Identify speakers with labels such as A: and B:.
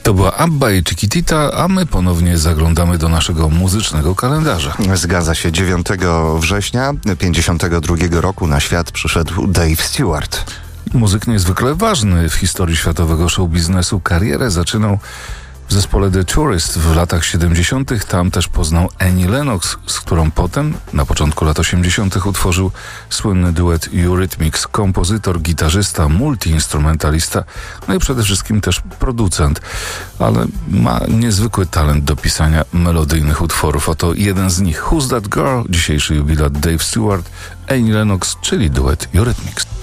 A: To była ABBA i Chiquitita, a my ponownie zaglądamy do naszego muzycznego kalendarza.
B: Zgadza się, 9 września 1952 roku na świat przyszedł Dave Stewart.
A: Muzyk niezwykle ważny w historii światowego showbiznesu. Karierę zaczynał w zespole The Tourist w latach 70. Tam też poznał Annie Lennox, z którą potem, na początku lat 80. utworzył słynny duet Eurythmics. Kompozytor, gitarzysta, multiinstrumentalista, no i przede wszystkim też producent. Ale ma niezwykły talent do pisania melodyjnych utworów. Oto jeden z nich, Who's That Girl? Dzisiejszy jubilat Dave Stewart, Annie Lennox, czyli duet Eurythmics.